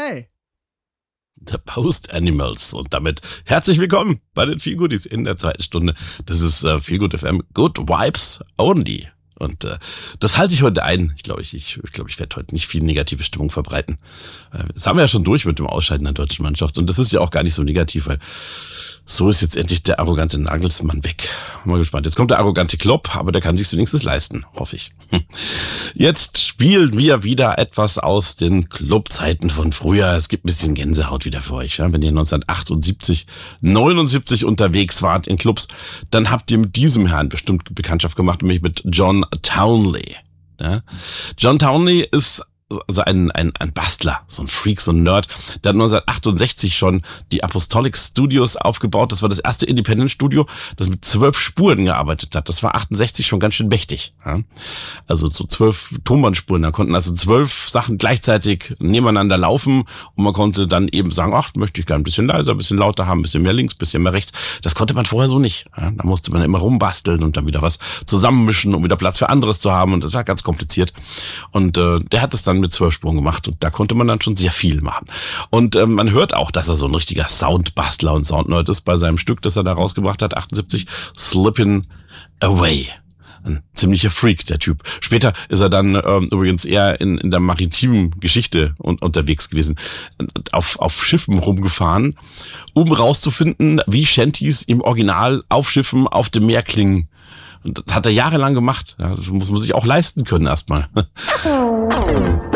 Hey. The Post Animals. Und damit herzlich willkommen bei den Feel Goodies in der zweiten Stunde. Das ist Feel Good FM, Good Vibes Only. Und das halte ich heute ein. Ich glaube, ich werde heute nicht viel negative Stimmung verbreiten. Das haben wir ja schon durch mit dem Ausscheiden der deutschen Mannschaft. Und das ist ja auch gar nicht so negativ, weil so ist jetzt endlich der arrogante Nagelsmann weg. Mal gespannt. Jetzt kommt der arrogante Klopp, aber der kann sich's wenigstens leisten, hoffe ich. Jetzt spielen wir wieder etwas aus den Clubzeiten von früher. Es gibt ein bisschen Gänsehaut wieder für euch. Ja? Wenn ihr 1978, 79 unterwegs wart in Clubs, dann habt ihr mit diesem Herrn bestimmt Bekanntschaft gemacht, nämlich mit John Townley. Ja? John Townley ist also ein Bastler, so ein Freak, so ein Nerd. Der hat 1968 schon die Apostolic Studios aufgebaut. Das war das erste Independent-Studio, das mit 12 Spuren gearbeitet hat. Das war 68 schon ganz schön mächtig. Ja? Also so 12 Tonbandspuren. Da konnten also 12 Sachen gleichzeitig nebeneinander laufen und man konnte dann eben sagen, ach, möchte ich gerne ein bisschen leiser, ein bisschen lauter haben, ein bisschen mehr links, ein bisschen mehr rechts. Das konnte man vorher so nicht. Ja? Da musste man immer rumbasteln und dann wieder was zusammenmischen, um wieder Platz für anderes zu haben. Und das war ganz kompliziert. Und der hat es dann mit 12 Spuren gemacht und da konnte man dann schon sehr viel machen. Und man hört auch, dass er so ein richtiger Soundbastler und Soundnerd ist bei seinem Stück, das er da rausgebracht hat, 78, Slippin' Away. Ein ziemlicher Freak, der Typ. Später ist er dann übrigens eher in der maritimen Geschichte unterwegs gewesen. Auf Schiffen rumgefahren, um rauszufinden, wie Shanties im Original auf Schiffen auf dem Meer klingen. Und das hat er jahrelang gemacht. Ja, das muss man sich auch leisten können erstmal.